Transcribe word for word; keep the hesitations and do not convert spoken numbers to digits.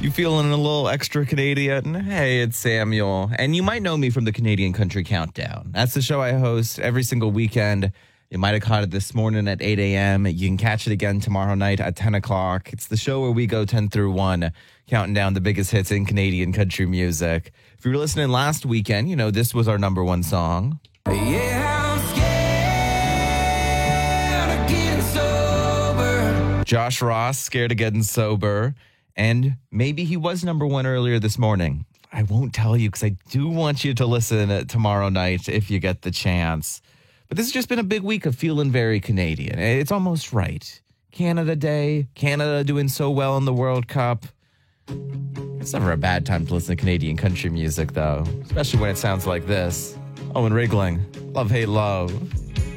You feeling a little extra Canadian? Hey, it's Samuel. And you might know me from the Canadian Country Countdown. That's the show I host every single weekend. You might have caught it this morning at eight a.m. You can catch it again tomorrow night at ten o'clock. It's the show where we go ten through one, counting down the biggest hits in Canadian country music. If you were listening last weekend, you know this was our number one song. Yeah, I'm scared of getting sober. Josh Ross, Scared of Getting Sober. And maybe he was number one earlier this morning. I won't tell you because I do want you to listen tomorrow night if you get the chance. But this has just been a big week of feeling very Canadian. It's almost right. Canada Day, Canada doing so well in the World Cup. It's never a bad time to listen to Canadian country music, though, especially when it sounds like this. Owen Rigling, Love, Hate, Love.